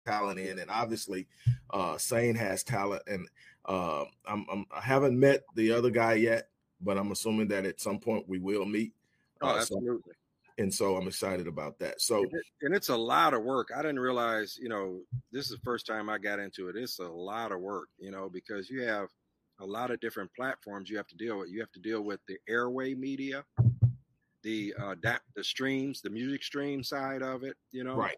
talent in, and obviously, Sane has talent, and I haven't met the other guy yet, but I'm assuming that at some point we will meet. Absolutely. So I'm excited about that. So, and it's a lot of work. I didn't realize, this is the first time I got into it. It's a lot of work, because you have a lot of different platforms you have to deal with. You have to deal with the airway media, the streams, the music stream side of it, right.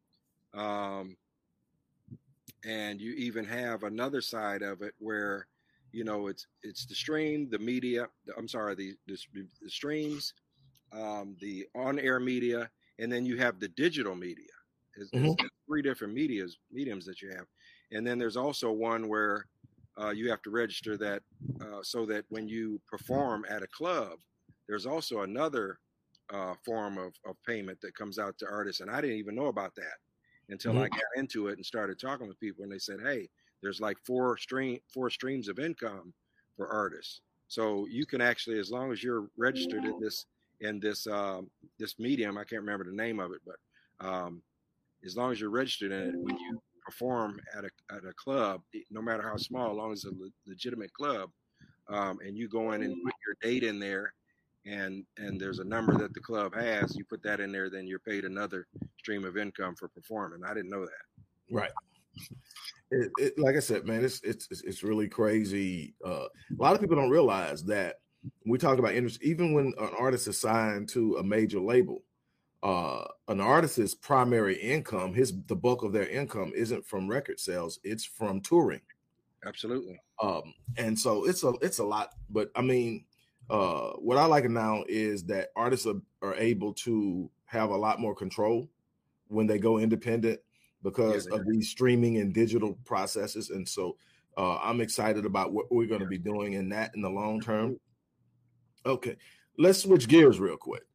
And you even have another side of it where, it's the stream, the media. The streams, the on-air media, and then you have the digital media. It's 3 different mediums that you have, and then there's also one where you have to register that so that when you perform at a club, there's also another form of payment that comes out to artists, and I didn't even know about that until I got into it and started talking with people, and they said, hey, there's like 4 streams of income for artists. So you can actually, as long as you're registered in this medium, I can't remember the name of it, but as long as you're registered in it, when you perform at a club, no matter how small, as long as it's a legitimate club, and you go in and put your date in there, and there's a number that the club has, you put that in there, then you're paid another stream of income for performing. I didn't know that. Right. Like I said, man, it's really crazy. A lot of people don't realize that when we talk about industry, even when an artist is signed to a major label, an artist's primary income, the bulk of their income isn't from record sales, it's from touring. Absolutely. And so it's a lot, but I mean, what I like now is that artists are able to have a lot more control when they go independent because of these streaming and digital processes. And so I'm excited about what we're going to be doing in the long term. Okay, let's switch gears real quick.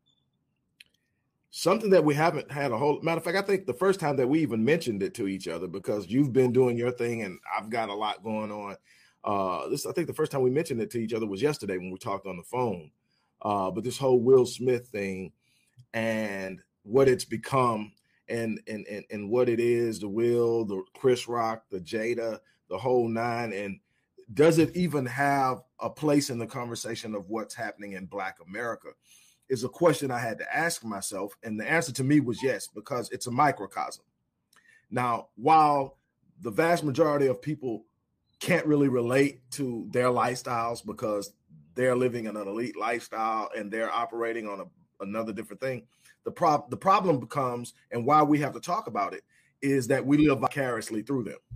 Something that we haven't had matter of fact, I think the first time that we even mentioned it to each other, because you've been doing your thing and I've got a lot going on. I think the first time we mentioned it to each other was yesterday when we talked on the phone. But this whole Will Smith thing and what it's become and what it is, the Will, the Chris Rock, the Jada, the whole nine, and does it even have a place in the conversation of what's happening in Black America is a question I had to ask myself. And the answer to me was yes, because it's a microcosm. Now, while the vast majority of people can't really relate to their lifestyles because they're living an elite lifestyle and they're operating on another different thing, the problem becomes, and why we have to talk about it, is that we live vicariously through them.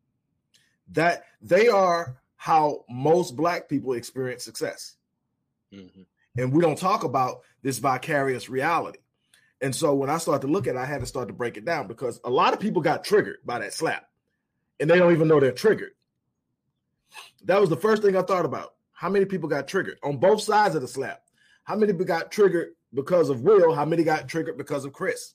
That they are how most Black people experience success. Mm-hmm. And we don't talk about this vicarious reality. And so when I started to look at it, I had to start to break it down because a lot of people got triggered by that slap and they don't even know they're triggered. That was the first thing I thought about. How many people got triggered on both sides of the slap? How many people got triggered because of Will? How many got triggered because of Chris?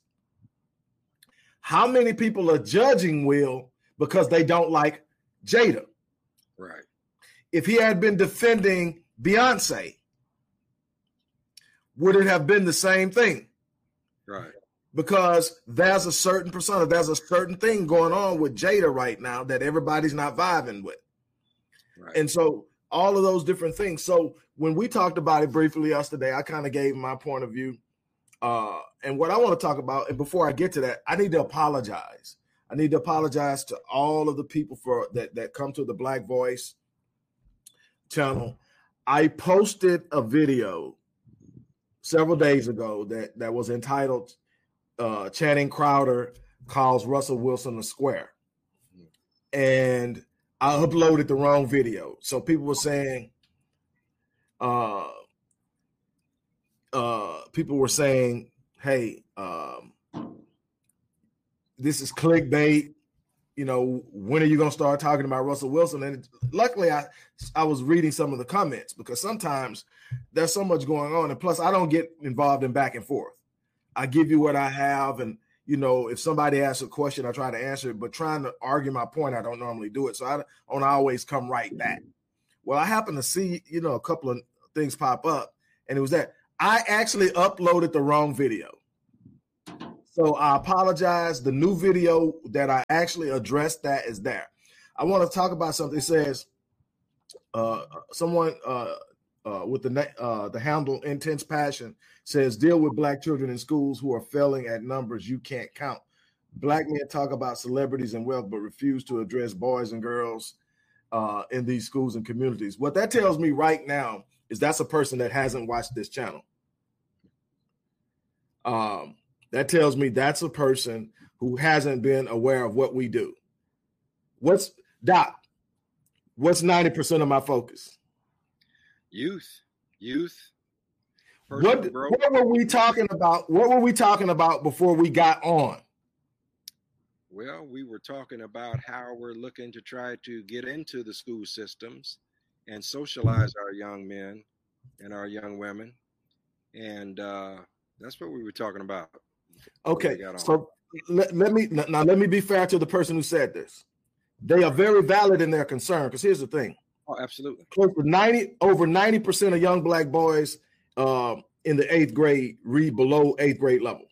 How many people are judging Will because they don't like Jada? Right. If he had been defending Beyonce, would it have been the same thing? Right. Because there's a certain persona, there's a certain thing going on with Jada right now that everybody's not vibing with. Right. And so all of those different things. So when we talked about it briefly yesterday, I kind of gave my point of view. And what I want to talk about, and before I get to that, I need to apologize. I need to apologize to all of the people that come to the Black Voice channel. I posted a video several days ago that was entitled Channing Crowder Calls Russell Wilson a Square. And I uploaded the wrong video. So people were saying, hey, this is clickbait. You know, when are you going to start talking about Russell Wilson? And luckily, I was reading some of the comments because sometimes there's so much going on. And plus, I don't get involved in back and forth. I give you what I have. And, you know, if somebody asks a question, I try to answer it. But trying to argue my point, I don't normally do it. So I don't always come right back. Well, I happened to see, you know, a couple of things pop up. And it was that I actually uploaded the wrong video. So I apologize. The new video that I actually addressed that is there. I want to talk about something. It says someone with the handle Intense Passion says, deal with Black children in schools who are failing at numbers you can't count. Black men talk about celebrities and wealth, but refuse to address boys and girls in these schools and communities. What that tells me right now is that's a person that hasn't watched this channel. That tells me that's a person who hasn't been aware of what we do. What's 90% of my focus? Youth. What were we talking about? What were we talking about before we got on? Well, we were talking about how we're looking to try to get into the school systems and socialize our young men and our young women. And that's what we were talking about. Okay, so let me be fair to the person who said this. They are very valid in their concern, because here's the thing. Oh, absolutely. Over 90% of young Black boys in the 8th grade read below 8th grade level.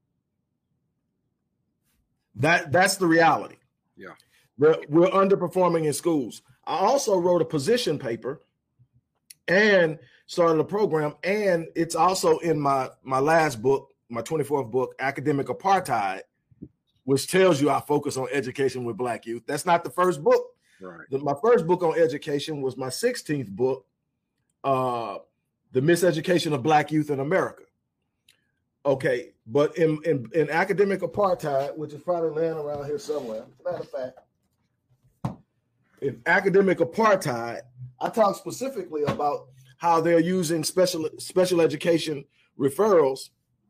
That's the reality. Yeah. We're underperforming in schools. I also wrote a position paper and started a program, and it's also in my last book, my 24th book, Academic Apartheid, which tells you I focus on education with Black youth. That's not the first book. Right. My first book on education was my 16th book, The Miseducation of Black Youth in America. Okay, but in Academic Apartheid, which is probably laying around here somewhere, matter of fact, in Academic Apartheid, I talk specifically about how they're using special education referrals,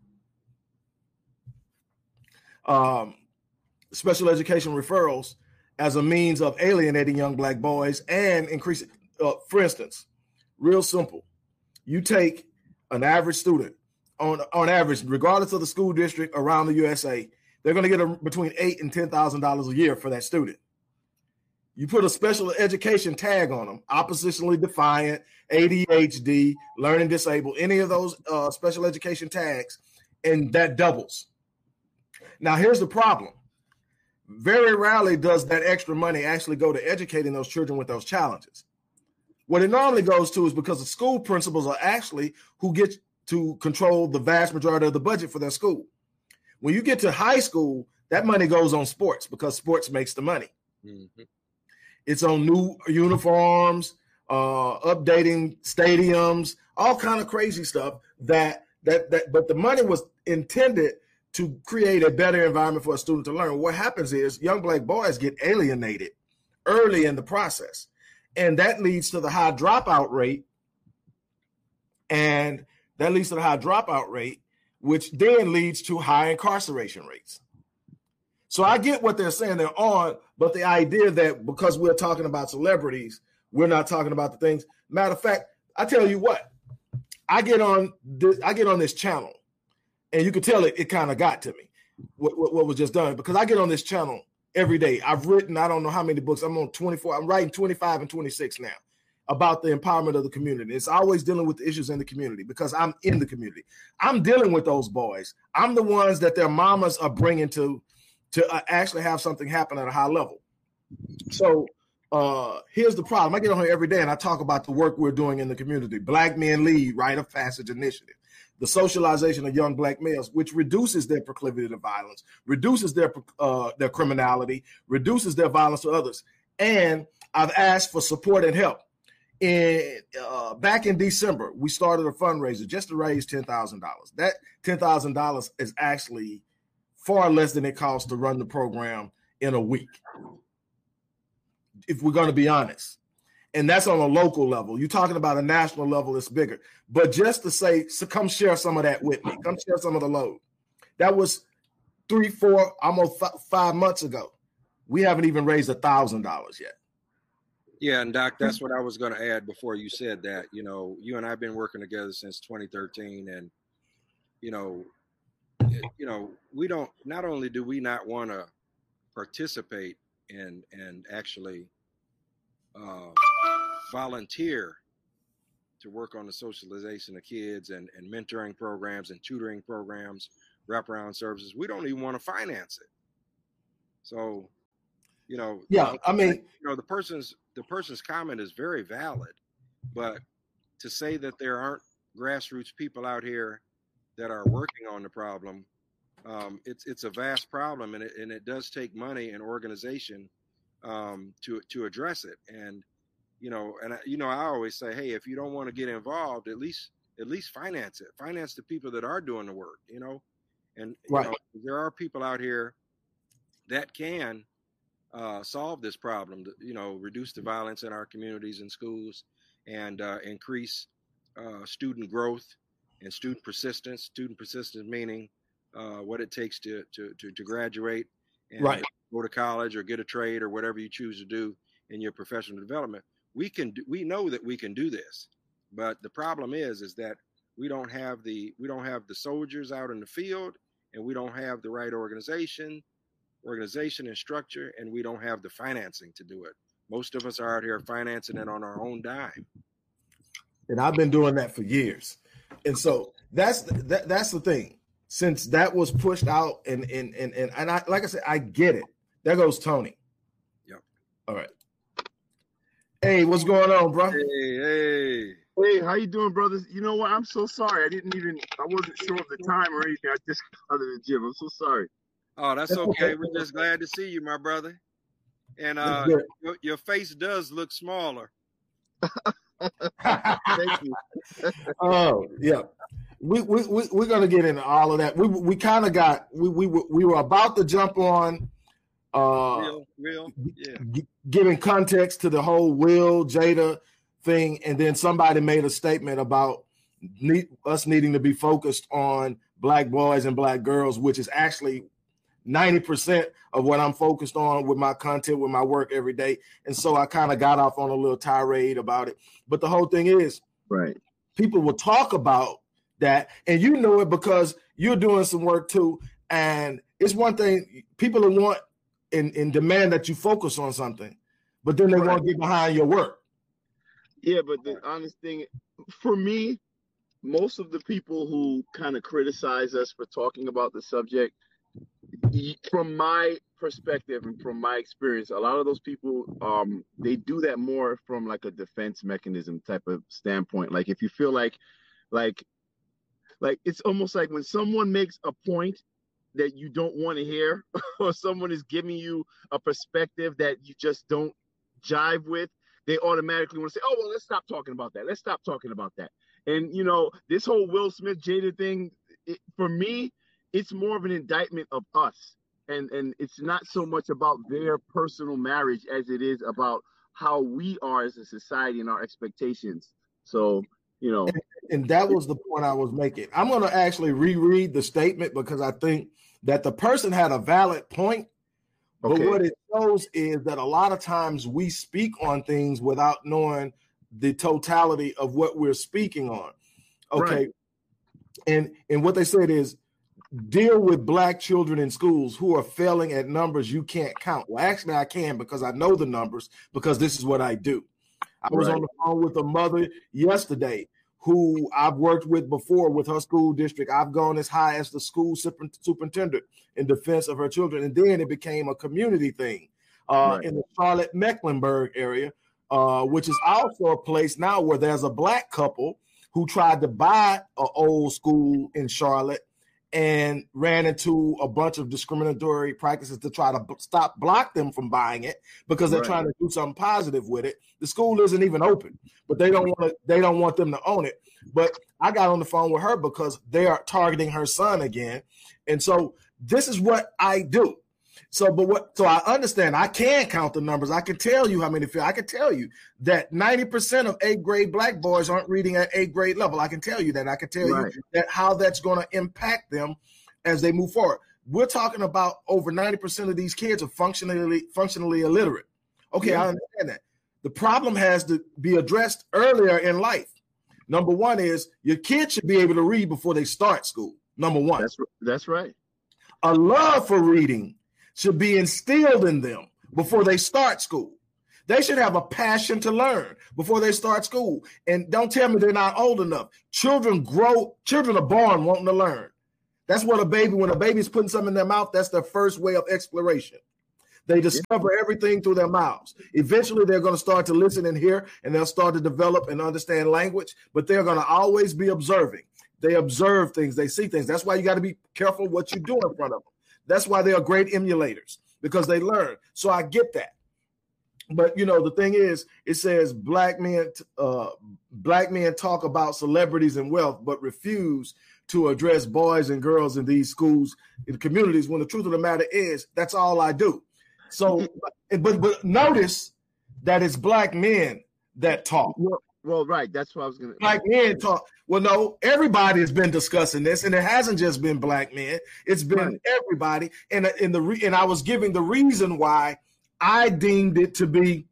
special education referrals as a means of alienating young Black boys and increasing. For instance, real simple, you take an average student on average, regardless of the school district around the USA, they're going to get between $8,000 and $10,000 a year for that student. You put a special education tag on them, oppositionally defiant, ADHD, learning disabled, any of those special education tags, and that doubles. Now, here's the problem. Very rarely does that extra money actually go to educating those children with those challenges. What it normally goes to is because the school principals are actually who get to control the vast majority of the budget for their school. When you get to high school, that money goes on sports because sports makes the money. Mm-hmm. It's on new uniforms, updating stadiums, all kind of crazy stuff but the money was intended to create a better environment for a student to learn. What happens is young Black boys get alienated early in the process, and that leads to the high dropout rate. And that leads to the high dropout rate, which then leads to high incarceration rates. So I get what they're saying they're on, but the idea that because we're talking about celebrities, we're not talking about the things. Matter of fact, I tell you what, I get on this channel, and you can tell it kind of got to me what was just done, because I get on this channel every day. I've written, I don't know how many books. I'm on 24. I'm writing 25 and 26 now about the empowerment of the community. It's always dealing with the issues in the community because I'm in the community. I'm dealing with those boys. I'm the ones that their mamas are bringing to actually have something happen at a high level. So here's the problem. I get on here every day and I talk about the work we're doing in the community. Black Men Lead, Rite of Passage Initiative, the socialization of young Black males, which reduces their proclivity to violence, reduces their criminality, reduces their violence to others. And I've asked for support and help. Back in December, we started a fundraiser just to raise $10,000. That $10,000 is actually far less than it costs to run the program in a week, if we're going to be honest. And that's on a local level. You're talking about a national level, it's bigger. But just to say, so come share some of that with me. Come share some of the load. That was 3, 4, almost 5 months ago. We haven't even raised $1,000 yet. Yeah, and Doc, that's what I was going to add before you said that. You know, you and I have been working together since 2013, and we don't. Not only do we not want to participate and actually volunteer to work on the socialization of kids and mentoring programs and tutoring programs, wraparound services. We don't even want to finance it. So, I mean, the person's comment is very valid, but to say that there aren't grassroots people out here that are working on the problem, it's a vast problem, and it does take money and organization to address it. And I always say, hey, if you don't want to get involved, at least finance it. Finance the people that are doing the work. And right. There are people out here that can solve this problem. Reduce the violence in our communities and schools, and increase student growth and student persistence. Student persistence meaning what it takes to graduate and right. go to college or get a trade or whatever you choose to do in your professional development. We know that we can do this, but the problem is that we don't have the soldiers out in the field, and we don't have the right organization and structure, and we don't have the financing to do it. Most of us are out here financing it on our own dime. And I've been doing that for years. And so that's the thing. Since that was pushed out, and I, like I said, I get it. There goes Tony. Yep. All right. Hey, what's going on, bro? Hey, how you doing, brothers? You know what? I'm so sorry. I wasn't sure of the time or anything. I just got out of the gym. I'm so sorry. Oh, that's okay. We're just glad to see you, my brother. And your face does look smaller. Thank you. Oh, yeah. We're gonna get into all of that. We kind of got we were about to jump on giving context to the whole Will Jada thing, and then somebody made a statement about us needing to be focused on Black boys and Black girls, which is actually 90% of what I'm focused on with my content, with my work every day. And so I kind of got off on a little tirade about it. But the whole thing is, right, people will talk about that, and you know it because you're doing some work too. And it's one thing, people want and demand that you focus on something, but then they won't get behind your work. Yeah, but the honest thing, for me, most of the people who kind of criticize us for talking about the subject, from my perspective and from my experience, a lot of those people, they do that more from like a defense mechanism type of standpoint. Like if you feel like it's almost like when someone makes a point that you don't want to hear, or someone is giving you a perspective that you just don't jive with, they automatically want to say, oh, well, let's stop talking about that. Let's stop talking about that. And, this whole Will Smith Jada thing, for me, it's more of an indictment of us. And it's not so much about their personal marriage as it is about how we are as a society and our expectations. So, And that was the point I was making. I'm going to actually reread the statement because I think that the person had a valid point. But what it shows is that a lot of times we speak on things without knowing the totality of what we're speaking on. Okay. Right. And what they said is, deal with Black children in schools who are failing at numbers you can't count. Well, actually, I can because I know the numbers because this is what I do. I was on the phone with a mother yesterday who I've worked with before with her school district. I've gone as high as the school superintendent in defense of her children. And then it became a community thing in the Charlotte-Mecklenburg area, which is also a place now where there's a Black couple who tried to buy an old school in Charlotte and ran into a bunch of discriminatory practices to try to block them from buying it because they're trying to do something positive with it. The school isn't even open, but they don't want them to own it. But I got on the phone with her because they are targeting her son again. And so this is what I do. So I understand I can count the numbers. I can tell you how many I can tell you that 90% of 8th grade Black boys aren't reading at 8th grade level. I can tell you that. I can tell you that how that's going to impact them as they move forward. We're talking about over 90% of these kids are functionally illiterate. Okay, I understand that. The problem has to be addressed earlier in life. Number one is your kids should be able to read before they start school. Number one. That's right. A love for reading should be instilled in them before they start school. They should have a passion to learn before they start school. And don't tell me they're not old enough. Children are born wanting to learn. That's what when a baby's putting something in their mouth, that's their first way of exploration. They discover everything through their mouths. Eventually, they're going to start to listen and hear, and they'll start to develop and understand language, but they're going to always be observing. They observe things. They see things. That's why you got to be careful what you do in front of them. That's why they are great emulators, because they learn. So I get that. But, the thing is, it says black men talk about celebrities and wealth, but refuse to address boys and girls in these schools, in communities, when the truth of the matter is, that's all I do. So, but notice that it's black men that talk. Well, right. That's what I was going to. Black men talk. Well, no, everybody has been discussing this, and it hasn't just been black men. It's been everybody. And I was giving the reason why I deemed it to be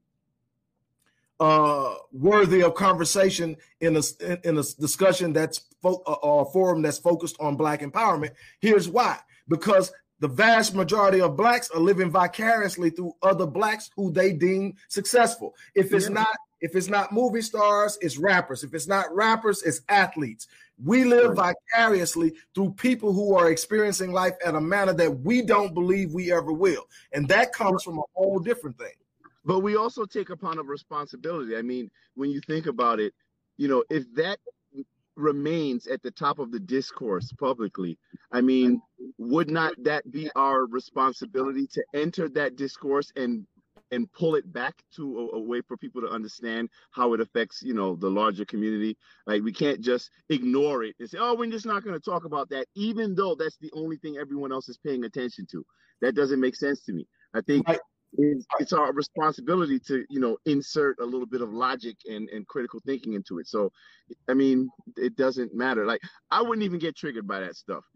worthy of conversation in a discussion that's or a forum that's focused on black empowerment. Here's why: because the vast majority of blacks are living vicariously through other blacks who they deem successful. If it's not movie stars, it's rappers. If it's not rappers, it's athletes. We live vicariously through people who are experiencing life at a manner that we don't believe we ever will. And that comes from a whole different thing. But we also take upon a responsibility. I mean, when you think about it, if that remains at the top of the discourse publicly, I mean, would not that be our responsibility to enter that discourse and pull it back to a way for people to understand how it affects, the larger community? Like, we can't just ignore it and say, oh, we're just not going to talk about that, even though that's the only thing everyone else is paying attention to. That doesn't make sense to me. I think it's our responsibility to, insert a little bit of logic and critical thinking into it. So, I mean, it doesn't matter. Like, I wouldn't even get triggered by that stuff,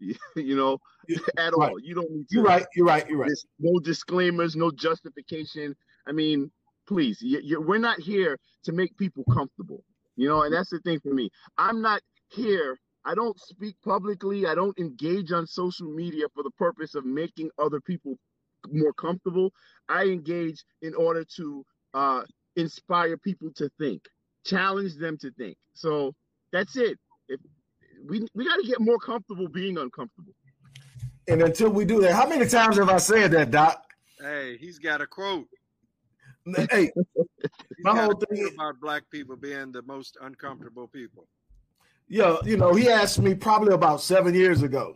at all. You don't need to. You're right. There's no disclaimers, no justification. I mean, please, we're not here to make people comfortable, and that's the thing for me. I'm not here. I don't speak publicly. I don't engage on social media for the purpose of making other people more comfortable. I engage in order to inspire people to think, challenge them to think. So that's it. If we got to get more comfortable being uncomfortable. And until we do that, how many times have I said that, Doc? Hey, he's got a quote. Hey, my whole thing about black people being the most uncomfortable people. Yeah, he asked me probably about 7 years ago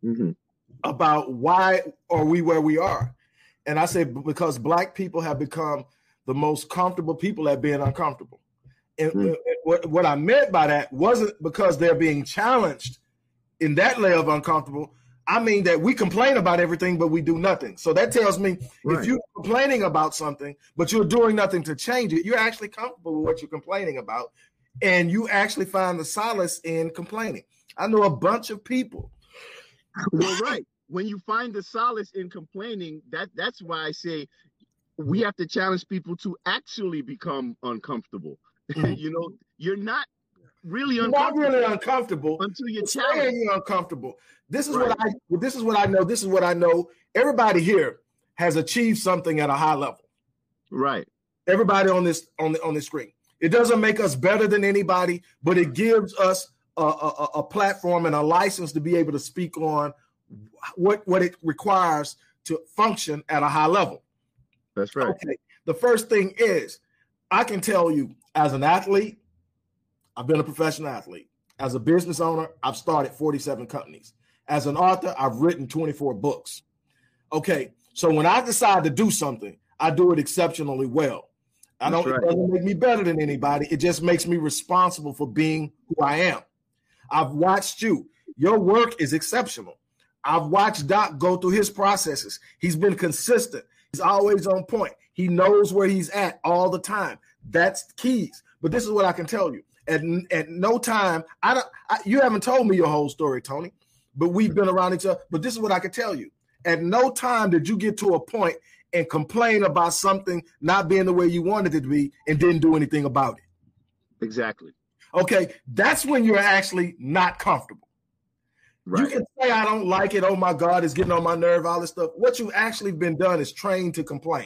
about why are we where we are. And I said, because black people have become the most comfortable people at being uncomfortable. And what I meant by that wasn't because they're being challenged in that layer of uncomfortable. I mean that we complain about everything, but we do nothing. So that tells me if you're complaining about something, but you're doing nothing to change it, you're actually comfortable with what you're complaining about. And you actually find the solace in complaining. I know a bunch of people. Well, right. When you find the solace in complaining, that's why I say we have to challenge people to actually become uncomfortable. You're not really uncomfortable until you're challenged. You're uncomfortable. This is what I know. This is what I know. Everybody here has achieved something at a high level. Right. Everybody on this screen. It doesn't make us better than anybody, but it gives us a platform and a license to be able to speak on what it requires to function at a high level. That's right. Okay. The first thing is, I can tell you, as an athlete, I've been a professional athlete. As a business owner, I've started 47 companies. As an author, I've written 24 books. Okay. So when I decide to do something, I do it exceptionally well. It doesn't make me better than anybody. It just makes me responsible for being who I am. I've watched you. Your work is exceptional. I've watched Doc go through his processes. He's been consistent. He's always on point. He knows where he's at all the time. That's keys. But this is what I can tell you. At no time, you haven't told me your whole story, Tony, but we've been around each other. But this is what I can tell you. At no time did you get to a point and complain about something not being the way you wanted it to be and didn't do anything about it. Exactly. Okay, that's when you're actually not comfortable. Right. You can say, I don't like it. Oh, my God, it's getting on my nerve, all this stuff. What you actually been done is trained to complain.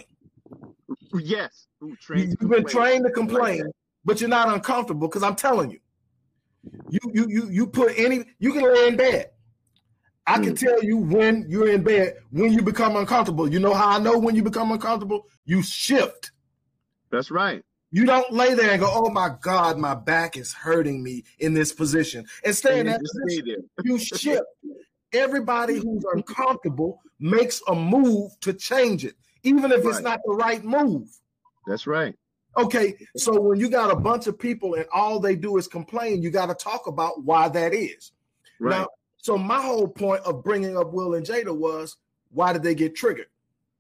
Yes. You've been trained to complain, but you're not uncomfortable because I'm telling you, you can lay in bed. I can tell you when you're in bed, when you become uncomfortable. You know how I know when you become uncomfortable? You shift. That's right. You don't lay there and go, oh my God, my back is hurting me in this position. And stay in that position. You shift. Everybody who's uncomfortable makes a move to change it, even if it's not the right move. That's right. Okay, so when you got a bunch of people and all they do is complain, you got to talk about why that is. Right. Now, so my whole point of bringing up Will and Jada was, why did they get triggered?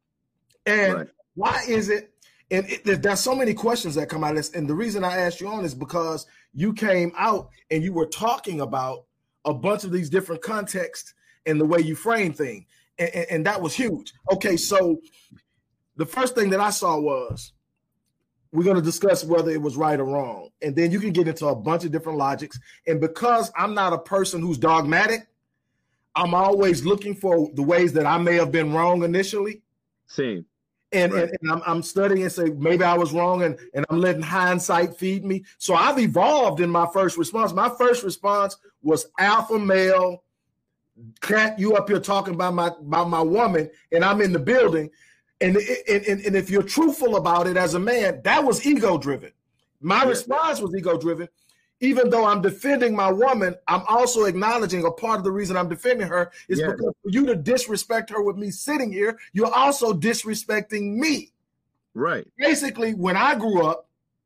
And why is it? And there's so many questions that come out of this. And the reason I asked you on is because you came out and you were talking about a bunch of these different contexts and the way you frame things. And that was huge. Okay, so the first thing that I saw was, we're going to discuss whether it was right or wrong. And then you can get into a bunch of different logics. And because I'm not a person who's dogmatic, I'm always looking for the ways that I may have been wrong initially. Same. And I'm studying and say, maybe I was wrong, and I'm letting hindsight feed me. So I've evolved in my first response. My first response was alpha male, Cat, you up here talking about my woman, and I'm in the building. And if you're truthful about it as a man, that was ego-driven. My response was ego-driven. Even though I'm defending my woman, I'm also acknowledging a part of the reason I'm defending her is because for you to disrespect her with me sitting here, you're also disrespecting me. Right. Basically, when I grew up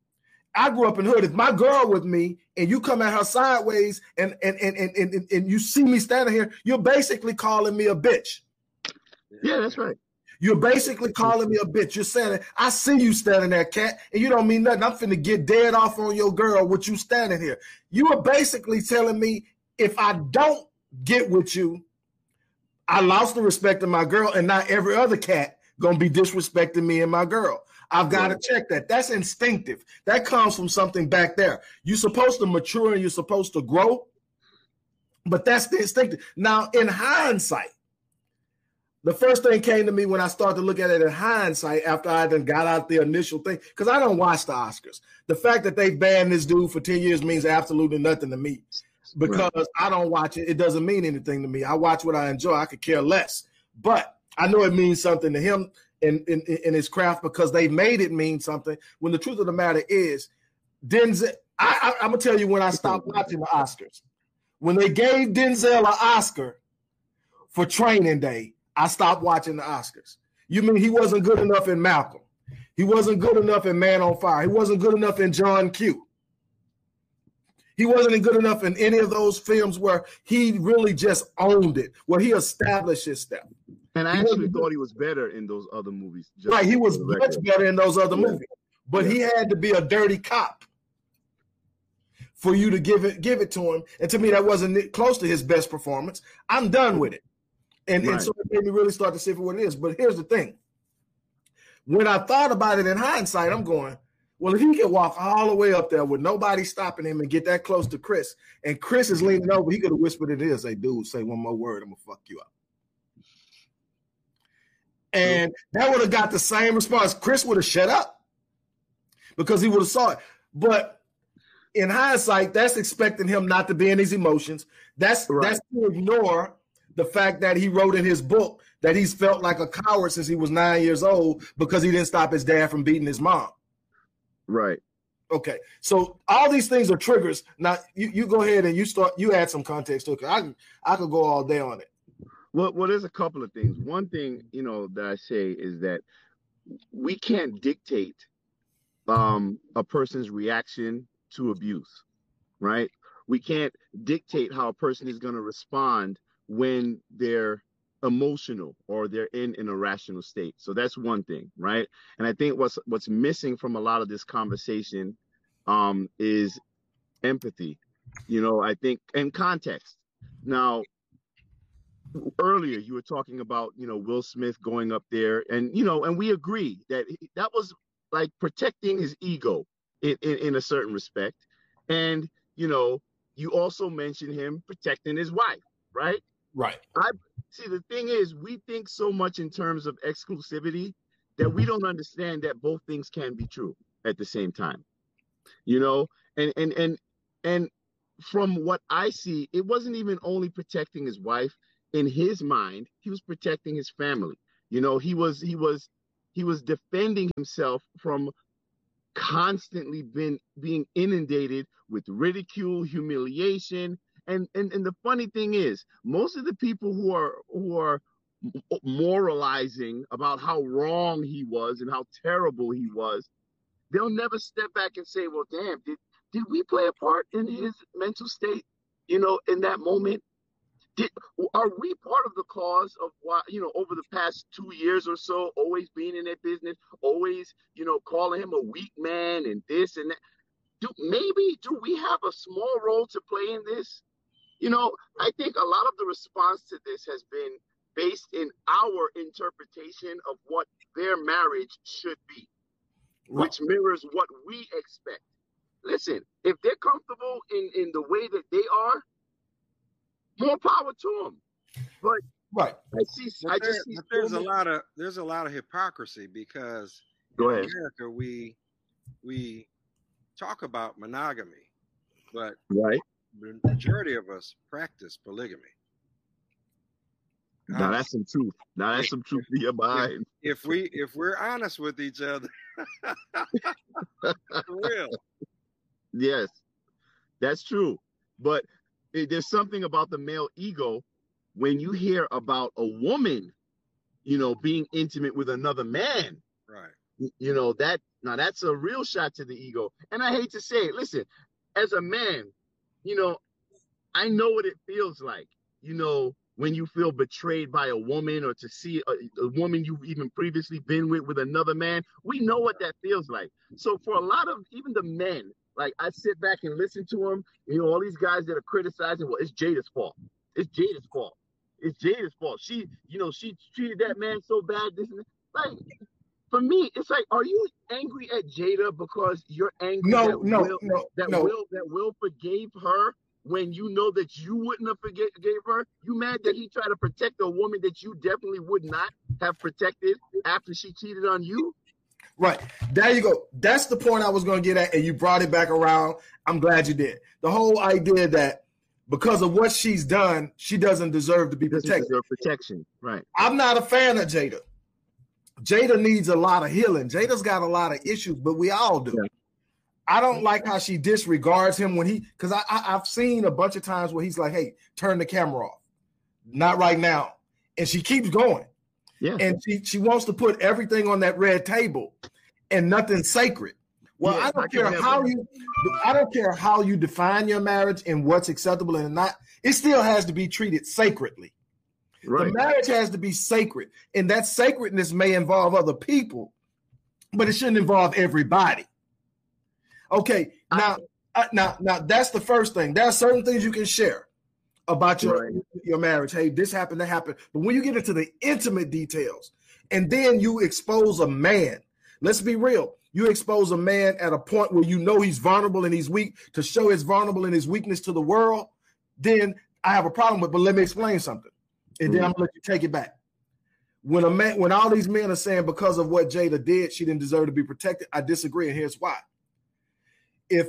in hood. If my girl with me and you come at her sideways and you see me standing here, you're basically calling me a bitch. Yeah, that's right. You're basically calling me a bitch. You're saying, I see you standing there, Cat, and you don't mean nothing. I'm finna get dead off on your girl with you standing here. You are basically telling me if I don't get with you, I lost the respect of my girl, and not every other cat gonna be disrespecting me and my girl. I've got to check that. That's instinctive. That comes from something back there. You're supposed to mature and you're supposed to grow, but that's the instinctive. Now, in hindsight, the first thing came to me when I started to look at it in hindsight after I then got out the initial thing, because I don't watch the Oscars. The fact that they banned this dude for 10 years means absolutely nothing to me because I don't watch it. It doesn't mean anything to me. I watch what I enjoy. I could care less. But I know it means something to him in his craft because they made it mean something when the truth of the matter is, Denzel, I'm going to tell you when I stopped watching the Oscars. When they gave Denzel an Oscar for Training Day, I stopped watching the Oscars. You mean he wasn't good enough in Malcolm? He wasn't good enough in Man on Fire. He wasn't good enough in John Q. He wasn't good enough in any of those films where he really just owned it, where he established his step. And I actually thought he was better in those other movies. Right, he was much better in those other movies. But he had to be a dirty cop for you to give it to him. And to me, that wasn't close to his best performance. I'm done with it. And so it made me really start to see for what it is. But here's the thing. When I thought about it in hindsight, I'm going, well, if he could walk all the way up there with nobody stopping him and get that close to Chris, and Chris is leaning over, he could have whispered in his, say, dude, say one more word, I'm going to fuck you up. And that would have got the same response. Chris would have shut up because he would have saw it. But in hindsight, that's expecting him not to be in his emotions. That's to ignore the fact that he wrote in his book that he's felt like a coward since he was 9 years old because he didn't stop his dad from beating his mom. Right. Okay. So all these things are triggers. Now you go ahead and you add some context to it. I could go all day on it. Well, there's a couple of things. One thing, that I say is that we can't dictate a person's reaction to abuse, right? We can't dictate how a person is going to respond when they're emotional or they're in an irrational state. So that's one thing, right? And I think what's missing from a lot of this conversation is empathy, I think, and context. Now, earlier you were talking about, Will Smith going up there and, and we agree that that was like protecting his ego in a certain respect. And, you also mentioned him protecting his wife, right? Right. See, the thing is, we think so much in terms of exclusivity that we don't understand that both things can be true at the same time, and from what I see, it wasn't even only protecting his wife. in his mind, he was protecting his family. You know, he was defending himself from constantly being inundated with ridicule, humiliation. And the funny thing is, most of the people who are moralizing about how wrong he was and how terrible he was, they'll never step back and say, well, damn, did we play a part in his mental state, you know, in that moment? Are we part of the cause of why, you know, over the past 2 years or so, always being in that business, always, you know, calling him a weak man and this and that? Do we have a small role to play in this? You know, I think a lot of the response to this has been based in our interpretation of what their marriage should be, which mirrors what we expect. Listen, if they're comfortable in the way that they are, more power to them. But there's a lot of hypocrisy, because in America we talk about monogamy, but the majority of us practice polygamy. Now that's some truth. Now that's some truth for your mind. If we're honest with each other, for real. Yes, that's true. But there's something about the male ego when you hear about a woman, you know, being intimate with another man. Right. You know, that's a real shot to the ego. And I hate to say it. Listen, as a man, you know, I know what it feels like, you know, when you feel betrayed by a woman, or to see a woman you've even previously been with another man. We know what that feels like. So for a lot of even the men, like, I sit back and listen to them, you know, all these guys that are criticizing, well, it's Jada's fault. It's Jada's fault. It's Jada's fault. She, you know, she treated that man so bad. This and that. Like, for me, it's like, are you angry at Jada because you're angry that Will forgave her when you know that you wouldn't have forgave her? You mad that he tried to protect a woman that you definitely would not have protected after she cheated on you? Right. There you go. That's the point I was going to get at, and you brought it back around. I'm glad you did. The whole idea that because of what she's done, she doesn't deserve to be protected. Protection. Right. I'm not a fan of Jada. Jada needs a lot of healing. Jada's got a lot of issues, but we all do. Yeah. I don't like how she disregards him because I've seen a bunch of times where he's like, hey, turn the camera off. Not right now. And she keeps going. Yeah. And she wants to put everything on that red table and nothing sacred. Well, yeah, I don't care how you define your marriage and what's acceptable and not. It still has to be treated sacredly. Right. The marriage has to be sacred, and that sacredness may involve other people, but it shouldn't involve everybody. Okay, now that's the first thing. There are certain things you can share about your marriage. Hey, this happened, that happened. But when you get into the intimate details, and then you expose a man, let's be real. You expose a man at a point where you know he's vulnerable and he's weak to show his vulnerable and his weakness to the world, then I have a problem with. But let me explain something, and then I'm gonna let you take it back. When all these men are saying because of what Jada did, she didn't deserve to be protected, I disagree, and here's why. If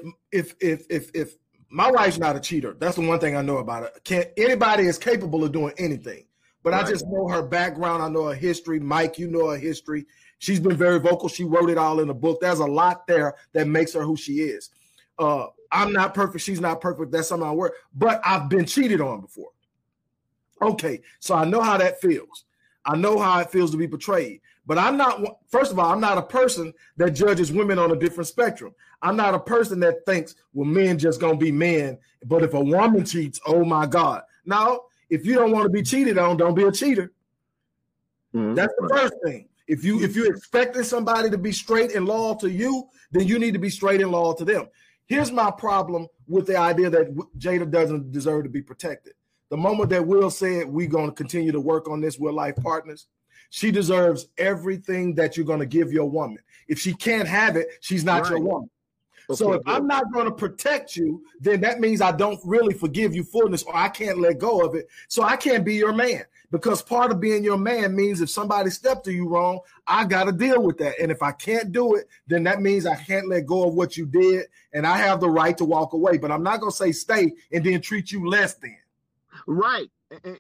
my wife's not a cheater, that's the one thing I know about her. Anybody is capable of doing anything, but I just know her background. I know her history. Mike, you know her history. She's been very vocal. She wrote it all in the book. There's a lot there that makes her who she is. I'm not perfect. She's not perfect. That's something I work. But I've been cheated on before. Okay, so I know how that feels. I know how it feels to be betrayed. But I'm not, first of all, I'm not a person that judges women on a different spectrum. I'm not a person that thinks, well, men just going to be men. But if a woman cheats, oh, my God. No, if you don't want to be cheated on, don't be a cheater. Mm-hmm. That's the first thing. If you're expecting somebody to be straight and loyal to you, then you need to be straight and loyal to them. Here's my problem with the idea that Jada doesn't deserve to be protected. The moment that Will said we're going to continue to work on this, we're life partners, she deserves everything that you're going to give your woman. If she can't have it, she's not your woman. Okay, so if I'm not going to protect you, then that means I don't really forgive you fullness, or I can't let go of it. So I can't be your man, because part of being your man means if somebody stepped to you wrong, I got to deal with that. And if I can't do it, then that means I can't let go of what you did, and I have the right to walk away. But I'm not going to say stay and then treat you less than. Right. And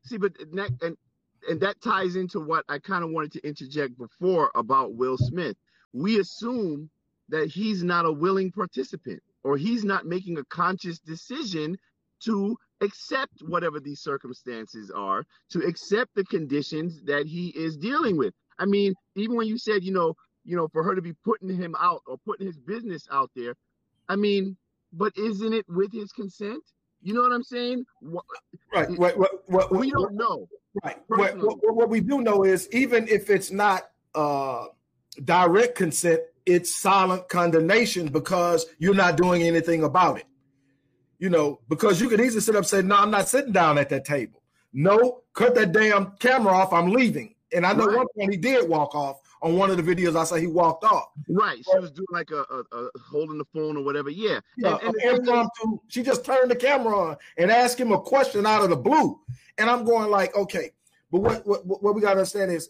See, but and that ties into what I kind of wanted to interject before about Will Smith. We assume that he's not a willing participant, or he's not making a conscious decision to accept whatever these circumstances are, to accept the conditions that he is dealing with. I mean, even when you said, for her to be putting him out or putting his business out there, I mean, but isn't it with his consent? You know what I'm saying? Right. We don't know. Right. What we do know is, even if it's not direct consent, it's silent condemnation because you're not doing anything about it. Because you could easily sit up and say, no, I'm not sitting down at that table. No, cut that damn camera off. I'm leaving. And I know one point he did walk off on one of the videos. I say he walked off. Right. She was doing like a holding the phone or whatever. Yeah. And impromptu. She just turned the camera on and asked him a question out of the blue. And I'm going like, okay, but what we got to understand is,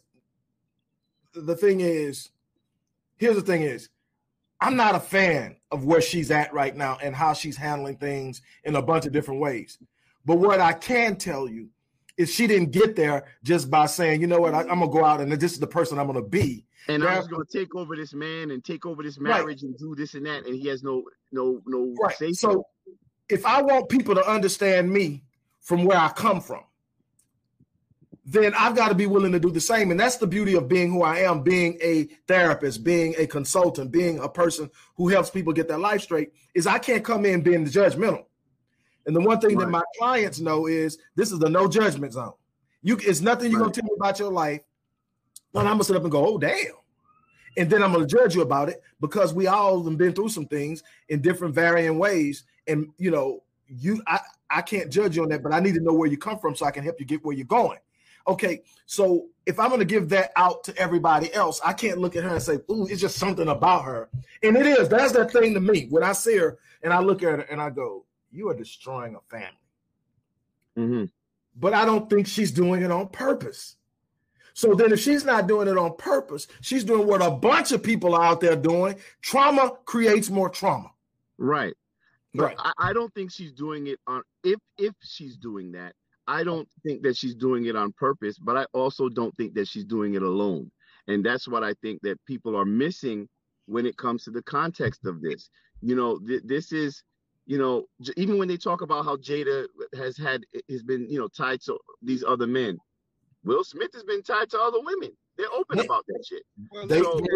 here's the thing is, I'm not a fan of where she's at right now and how she's handling things in a bunch of different ways. But what I can tell you is she didn't get there just by saying, you know what, I'm going to go out and this is the person I'm going to be. And I was going to take over this man and take over this marriage and do this and that. And he has no say. So if I want people to understand me from where I come from, then I've got to be willing to do the same. And that's the beauty of being who I am, being a therapist, being a consultant, being a person who helps people get their life straight, is I can't come in being judgmental. And the one thing that my clients know is this is the no judgment zone. It's nothing you're going to tell me about your life. And I'm going to sit up and go, oh, damn. And then I'm going to judge you about it because we all have been through some things in different varying ways. And, I can't judge you on that, but I need to know where you come from so I can help you get where you're going. Okay, so if I'm going to give that out to everybody else, I can't look at her and say, ooh, it's just something about her. And it is. That's that thing to me. When I see her and I look at her and I go, you are destroying a family. Mm-hmm. But I don't think she's doing it on purpose. So then if she's not doing it on purpose, she's doing what a bunch of people are out there doing. Trauma creates more trauma. Right. But I don't think she's doing it on, if she's doing that, I don't think that she's doing it on purpose, but I also don't think that she's doing it alone. And that's what I think that people are missing when it comes to the context of this. This is, even when they talk about how Jada has been, tied to these other men, Will Smith has been tied to other women. They're open about that shit. Well,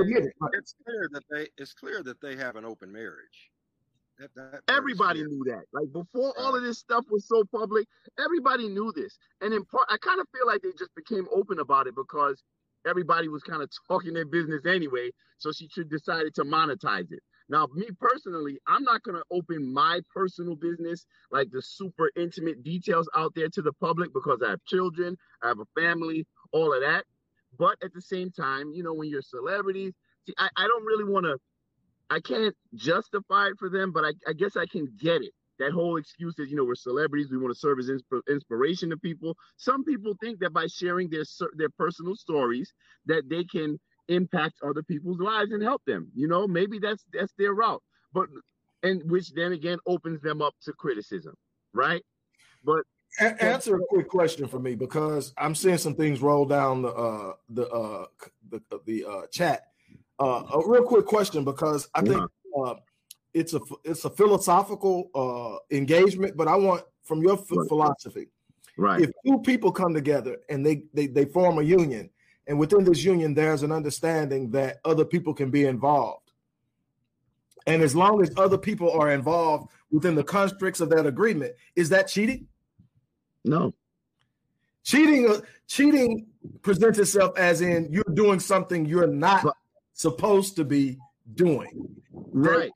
it's clear that they have an open marriage. Everybody knew that. Like before all of this stuff was so public, everybody knew this. And in part, I kind of feel like they just became open about it because everybody was kind of talking their business anyway. So she decided to monetize it. Now, me personally, I'm not going to open my personal business, like the super intimate details out there to the public because I have children, I have a family, all of that. But at the same time, when you're celebrities, see, I don't really want to, I can't justify it for them, but I guess I can get it. That whole excuse is, we're celebrities, we want to serve as inspiration to people. Some people think that by sharing their personal stories, that they can impact other people's lives and help them. Maybe that's their route. And which then again opens them up to criticism, right? But answer a quick question for me, because I'm seeing some things roll down the chat. A real quick question, because I think it's a philosophical engagement, but I want from your philosophy. Right. If two people come together and they form a union, and within this union there's an understanding that other people can be involved, and as long as other people are involved within the constructs of that agreement, is that cheating? No. Cheating presents itself as in you're doing something you're not supposed to be doing, right?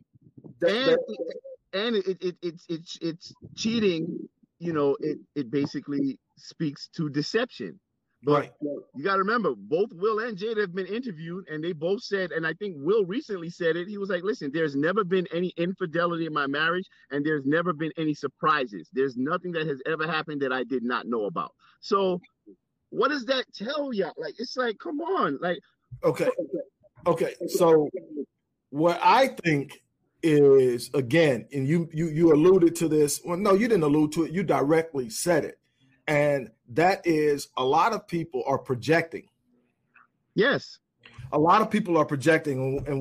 It's cheating. It basically speaks to deception. But you got to remember, both Will and Jada have been interviewed, and they both said, and I think Will recently said it. He was like, "Listen, there's never been any infidelity in my marriage, and there's never been any surprises. There's nothing that has ever happened that I did not know about." So, what does that tell you? Like, it's like, come on, like, Okay, so what I think is, again, and you alluded to this. Well, no, you didn't allude to it. You directly said it. And that is a lot of people are projecting. Yes. A lot of people are projecting, and